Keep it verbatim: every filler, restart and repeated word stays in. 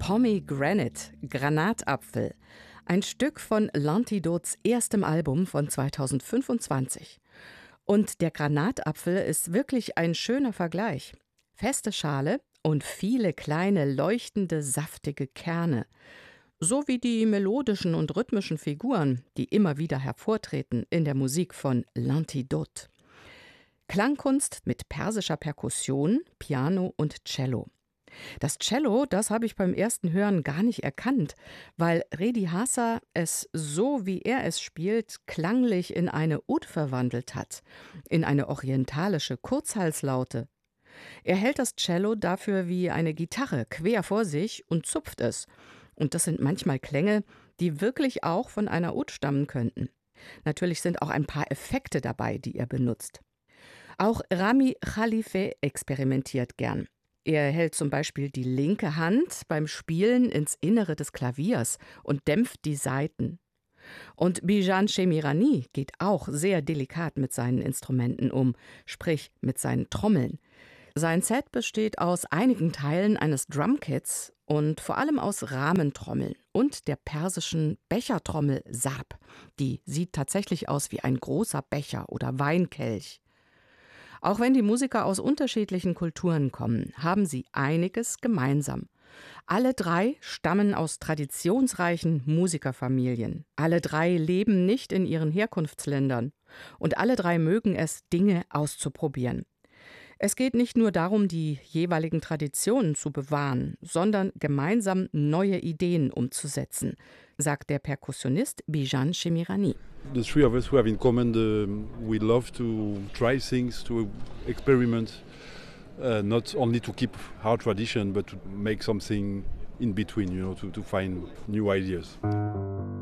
Pomegranate, Granatapfel. Ein Stück von L'Antidotes erstem Album von zweitausendfünfundzwanzig. Und der Granatapfel ist wirklich ein schöner Vergleich. Feste Schale und viele kleine, leuchtende, saftige Kerne. So wie die melodischen und rhythmischen Figuren, die immer wieder hervortreten in der Musik von L'Antidote. Klangkunst mit persischer Perkussion, Piano und Cello. Das Cello, das habe ich beim ersten Hören gar nicht erkannt, weil Redi Hacer es so, wie er es spielt, klanglich in eine Ud verwandelt hat, in eine orientalische Kurzhalslaute. Er hält das Cello dafür wie eine Gitarre quer vor sich und zupft es. Und das sind manchmal Klänge, die wirklich auch von einer Ud stammen könnten. Natürlich sind auch ein paar Effekte dabei, die er benutzt. Auch Rami Khalife experimentiert gern. Er hält zum Beispiel die linke Hand beim Spielen ins Innere des Klaviers und dämpft die Saiten. Und Bijan Shemirani geht auch sehr delikat mit seinen Instrumenten um, sprich mit seinen Trommeln. Sein Set besteht aus einigen Teilen eines Drumkits und vor allem aus Rahmentrommeln und der persischen Bechertrommel Sarb. Die sieht tatsächlich aus wie ein großer Becher oder Weinkelch. Auch wenn die Musiker aus unterschiedlichen Kulturen kommen, haben sie einiges gemeinsam. Alle drei stammen aus traditionsreichen Musikerfamilien. Alle drei leben nicht in ihren Herkunftsländern. Und alle drei mögen es, Dinge auszuprobieren. Es geht nicht nur darum, die jeweiligen Traditionen zu bewahren, sondern gemeinsam neue Ideen umzusetzen, sagt der Perkussionist Bijan Shemirani. The three of us who have in common the, we love to try things, to experiment, uh, not only to keep our tradition, but to make something in between, you know, to, to find new ideas.